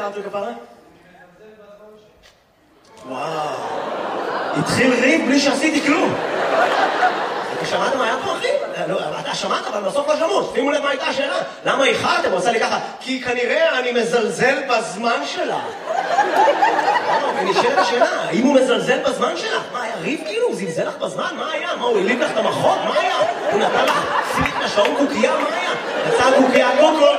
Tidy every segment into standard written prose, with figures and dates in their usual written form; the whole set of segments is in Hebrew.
ארתור כפרה? וואו. התחיל ריב בלי שעשיתי כלום. אתה שמעת מה היה פה, אחי? אתה שמעת, אבל בסוף לא שמעו. שימו לב מה הייתה השאלה. למה איחרתם? הוא עושה לי ככה. כי כנראה אני מזלזל בזמן שלה. ונשאלת השאלה, האם הוא מזלזל בזמן שלה? מה, היה ריב כאילו? הוא זלזל לך בזמן? מה היה? מה, הוא הליב לך את המחות? מה היה? הוא נתן לך פליק לשעון קוקייה? מה היה? יצא קוקייה קוקול.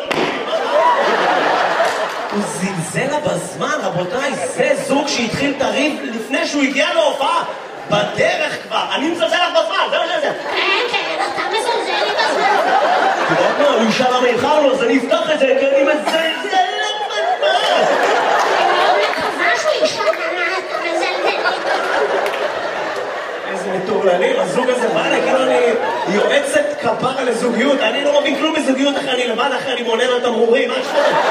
הוא זלזל לה בזמן, רבותיי. זה זוג שהתחיל את הריב לפני שהוא הגיע להופעה. בדרך כבר, אני מזלזל לך בזמן, זה מה שזה. כן, אתה מזלזל לי בזמן. אתה יודעת מה, הוא ישאל למה איחרנו, אז אני אפתח את זה, כי אני מזלזל לך בזמן. אני מקווה שהוא ישאל למה אתה מזלזל לי בזמן. איזה מטורללים, הזוג הזה בא לי, כאילו אני יועצת כפרה לזוגיות, אני לא מבין כלום בזוגיות, אחרי אני לבד, אחרי אני מונן על תמרורים, מה יש לך?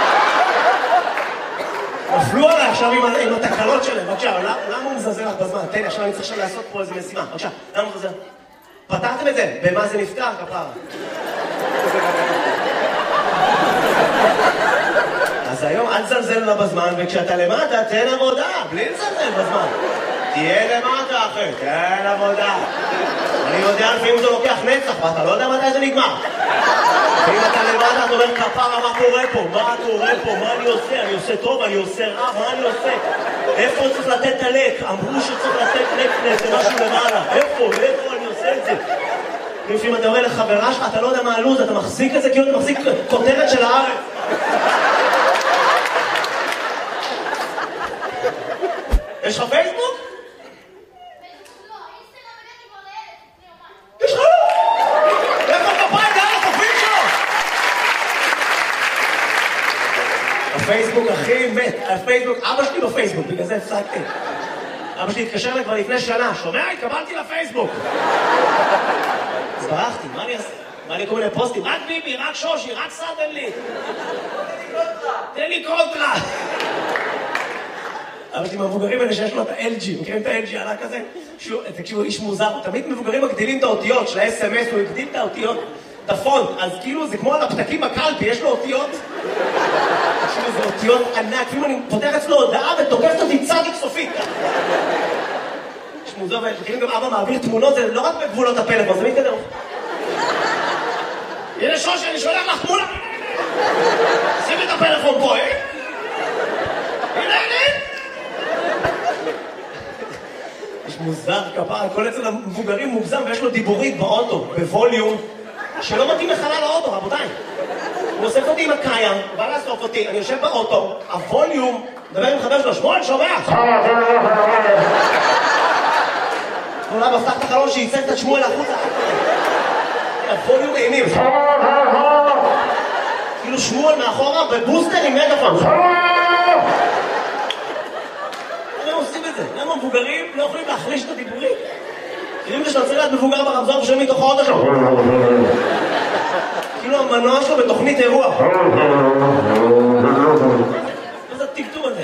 נפלו עליי עכשיו עם התקלות שלהם. בבקשה, למה הוא מזלזל לך בזמן? תן לי, עכשיו אני צריך לעשות פה איזה משימה. בבקשה, למה הוא מזלזל? פתרתם את זה? במה זה נפתר, כפרה? אז היום אל תזלזל לה בזמן, וכשאתה למטה, תן עבודה, בלי לזלזל בזמן. תהיה למטה, אחי, תן עבודה. אני יודע לפעמים זה לוקח נצח, ואתה לא יודע מתי זה נגמר. ואם אתה למטה, אתה אומר, כפרה, מה קורה פה? מה קורה פה? מה אני עושה? אני עושה טוב, אני עושה רע, מה אני עושה? איפה צריך לתת את הלק? אמרו שצריך לתת לק למשהו למעלה. איפה אני עושה את זה? אם אתה אומר לחברה שלך, אתה לא יודע מה הלוז, אתה מחזיק את זה כאילו אתה מחזיק כותרת של הארץ. יש לך פייסבוק? יש לך לא? איפה כפיים? לאן החופים שלו? הפייסבוק הכי מת, הפייסבוק, אבא שלי בפייסבוק, בגלל זה הפסקתי. אבא שלי התקשר לי כבר לפני שנה, שומע? התקבלתי לפייסבוק. אז ברחתי, מה אני אעשה? מה לי כל מיני פוסטים? רק ביבי, רק שושי, רק סאדן לי. תן לי קונטרה. אבל יש לי מהמבוגרים האלה שיש לו את ה-LG, מכירים את ה-LG עלה כזה? תקשיבו, איש מוזר, תמיד מבוגרים מגדילים את האותיות של ה-SMS, הוא הגדיל את האותיות, את הפונט, אז כאילו זה כמו על הפתקים בקלפי, יש לו אותיות. תקשיבו, זה אותיות ענק, כאילו אני פותח אצלו הודעה ותוקפת אותי צדיק סופית. יש מוזר, וכאילו גם אבא מעביר תמונות, זה לא רק בגבולות הפלאפון, זה מתקדם. הנה שושי, אני שולח לך תמונה. שימי את הפלאפון פה, אה? הנה. יש מוזר כפרה, כל אצל המבוגרים מוגזם ויש לו דיבורית באוטו, בווליום, שלא מתאים לחלל האוטו, רבותיי. הוא אוסף אותי עם הקיים, הוא בא לאסוף אותי, אני יושב באוטו, הווליום, מדבר עם חבר שלו, שמואל, שומע! אולי מפתח את החלון שייצג את שמואל החוצה. הווליום אימים. כאילו שמואל מאחורה בבוסטר עם מגפון. למה עושים את זה? למה מבוגרים לא יכולים להחליש את הדיבורים? כאילו שאתה צריך להיות מבוגר ברמזור ושומעים מתוך האוטו שלו. כאילו המנוע שלו בתוכנית אירוע. מה זה הטקטום הזה?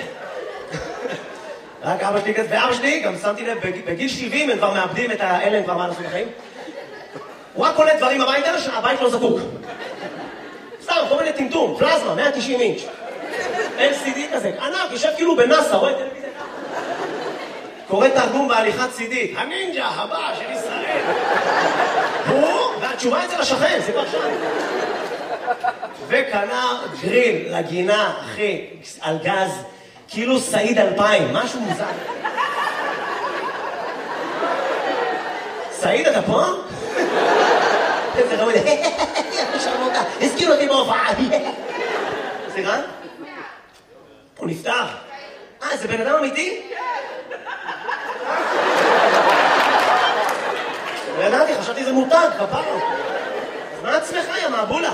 רק אבא שלי כזה, ואבא שלי גם שמתי לב, בגיל 70 הם כבר מאבדים את האלה, הם כבר מה לעשות בחיים. הוא רק קולט דברים הביתה שהבית לא זקוק. סתם, כל מיני טמטום, פלזמה, 190 אינץ'. LCD כזה, ענק, יושב כאילו בנאסא, רואה טלוויזיה. קורא תרגום בהליכת צידית, הנינג'ה הבא של ישראל. הוא, והתשובה אצל השכן, זה כבר שם. וקנה גריל לגינה, אחי, על גז, כאילו סעיד 2000, משהו מוזר. סעיד, אתה פה? איזה רמוד, שרמותה, הזכיר אותי בהופעה. סליחה? הוא נפטר. זה בן אדם אמיתי? לא ידעתי, חשבתי זה מותג, כפרה. אז מה עצמך, יא מעבולה?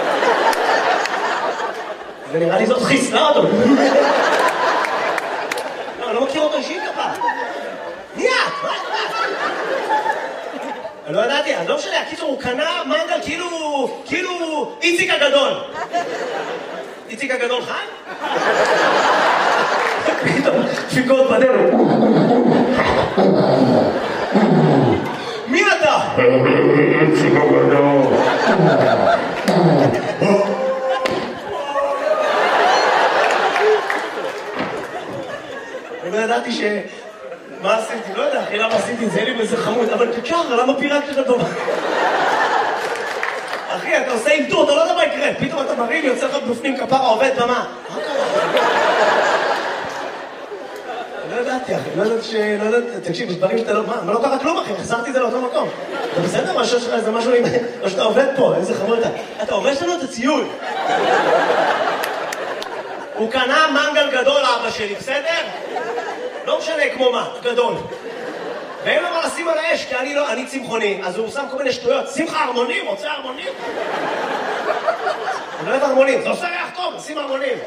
ונראה לי זאת חיסלה אותו. לא, אני לא מכיר אותו אישית, כפרה. מי את? מה את? אני לא ידעתי, אז לא משנה, הקיצור, הוא קנה מנגל כאילו איציק הגדול. איציק הגדול חי? פתאום, דפיקות בדלת. מי אתה? איציק הגדול. ידעתי ש... מה עשיתי? לא יודע, אחי, למה עשיתי את זה? אין לי באיזה חמוד, אבל תשחר, למה פירקת את הטובה? אחי, אתה עושה אינטור, אתה לא יודע מה יקרה. פתאום אתה מרים, יוצא לך בפנים כפרה, עובד במה. מה קרה? לא ידעתי, אחי, לא ידעתי, תקשיב, יש דברים שאתה לא... מה לא קרה כלום, אחי? החזרתי את זה לאותו מקום. זה בסדר? מה שיש לך? זה משהו עם... או שאתה עובד פה, איזה חמוד אתה. אתה הורס לנו את הציוד. הוא קנה מנגל גדול, אבא שלי, בסדר? לא משנה כמו מה, גדול. ואין לו מה לשים על האש, כי אני צמחוני, אז הוא שם כל מיני שטויות. שים לך הרמונים, רוצה הרמונים? אני לא אוהב הרמונים, זה עושה ריח טוב, שים הרמונים.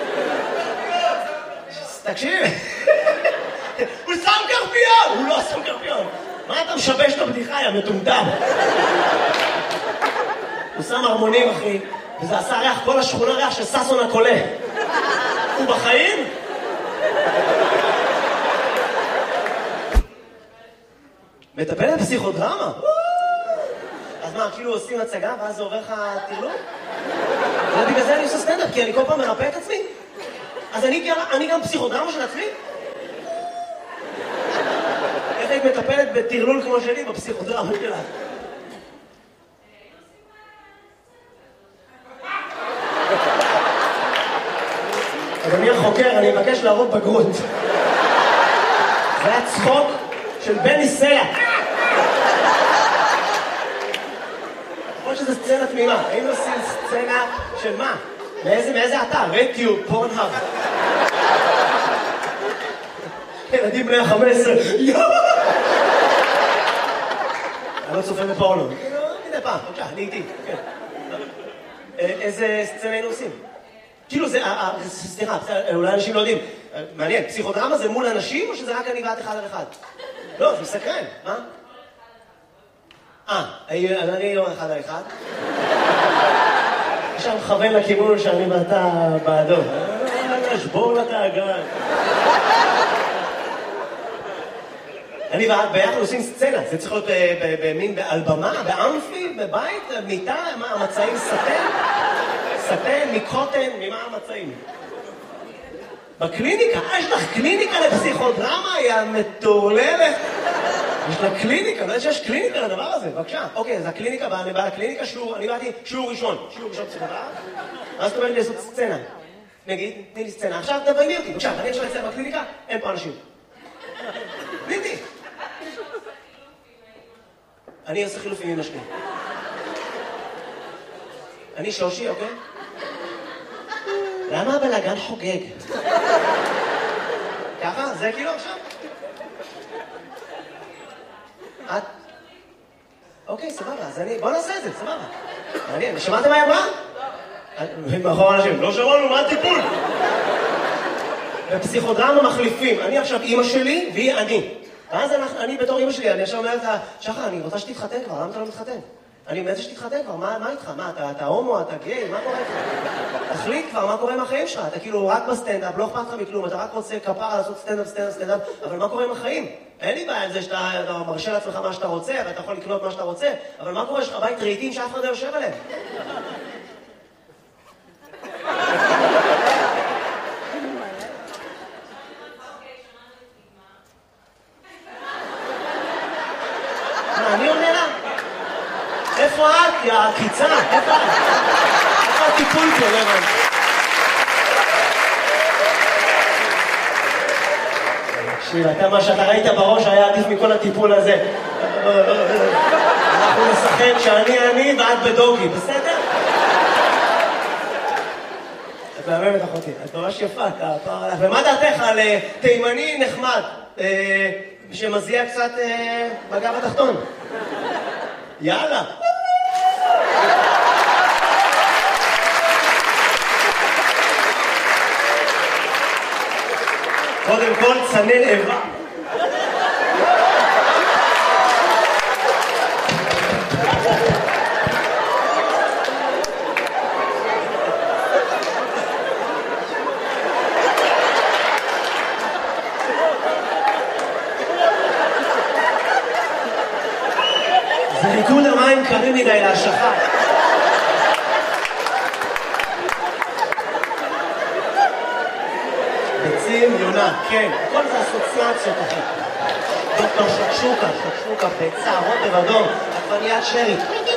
תקשיב, הוא שם קרפיון! הוא לא שם קרפיון. מה אתה משבש את הבדיחה, יא מטומטם? הוא שם הרמונים, אחי, וזה עשה ריח, כל השכונה ריח של ססון הקולה. הוא בחיים? מטפלת פסיכודרמה? אז מה, כאילו עושים הצגה ואז זה עובר לך תרלום? ובגלל זה אני עושה סטנדאפ, כי אני כל פעם מרפא את עצמי? אז אני גם פסיכודרמה של עצמי? איך היית מטפלת בתרלול כמו שלי בפסיכודרמה שלה? אדוני החוקר, אני מבקש להראות בגרות. זה היה צחוק של בני סלע. שזה סצנה תמימה, היינו עושים סצנה של מה? מאיזה אתר? רדיו, פורנהאב. ילדים בני ה-15. אני לא צופה בפורנו. מדי פעם, בבקשה, אני איתי. איזה סצנה היינו עושים? כאילו זה, סליחה, אולי אנשים לא יודעים. מעניין, פסיכודרמה זה מול אנשים או שזה רק אני ואת אחד על אחד? לא, זה מסקרן, מה? אני לא אחד על אחד. עכשיו מכוון לכיוון שאני ואתה בעדו. שבור לתאגן. אני ואת ביחד עושים סצנה. זה צריך להיות במין באלבמה, באמפי, בבית, מיטה, מה המצעים? סטן, מקוטן, ממה המצעים? בקליניקה? יש לך קליניקה לפסיכודרמה? היא המטורללת. יש לה קליניקה, לא יודע שיש קליניקה לדבר הזה, בבקשה. אוקיי, אז הקליניקה, אני בא לקליניקה, אני באתי שיעור ראשון פסיכודרמה, אז אתה אומר לי לעשות סצנה. נגיד, תני לי סצנה. עכשיו תביימי אותי, בבקשה, אני עכשיו אצלם בקליניקה, אין פה אנשים. תני. אני עושה חילופים עם משקיע. אני שושי, אוקיי? למה הבלגן חוגג? ככה? זה כאילו עכשיו? את? אוקיי, סבבה, אז בוא נעשה את זה, סבבה. מעניין, שמעתם מה היא אמרה? מאחור אנשים, לא שמענו, מה הטיפול? בפסיכודרמה מחליפים, אני עכשיו אימא שלי והיא אני. ואז אני בתור אימא שלי, אני עכשיו אומרת לה, שחר, אני רוצה שתתחתן כבר, למה אתה לא מתחתן? אני מנסה שתתחתן כבר, מה איתך? מה, אתה הומו, אתה גיי, מה קורה איתך? תחליט כבר, מה קורה עם החיים שלך? אתה כאילו רק בסטנדאפ, לא אכפת לך מכלום, אתה רק רוצה כפרה לעשות סטנדאפ, אבל מה קורה עם החיים? אין לי בעיה עם זה שאתה מרשה לעצמך מה שאתה רוצה, ואתה יכול לקנות מה שאתה רוצה, אבל מה קורה? יש לך בית רהיטים שאף אחד לא יושב עליהם? אני עונה לה? איפה את? יא הקיצה? איפה את? איפה הטיפול פה, לא הבנתי? תקשיב, מה שאתה ראית בראש היה עדיף מכל הטיפול הזה. אנחנו נשחק שאני ואת בדוגי, בסדר? את מהממת אחותי, את ממש יפה, אתה פעם עליך. ומה דעתך על תימני נחמד, שמזיע קצת בגב התחתון? יאללה. קודם כל צנן איבה. זה ריקוד המים קרים מדי להשלכה. ביצים, יונה, כן, הכל זה אסוציאציות, אחי. דוקטור שקשוקה, ביצה, רוטב אדום, עגבניית שרי.